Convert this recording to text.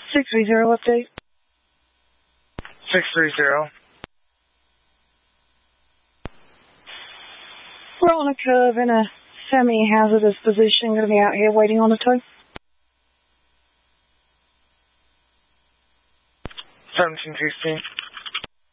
630 update. 630. We're on a curve in a semi-hazardous position. Going to be out here waiting on a tow. 1716.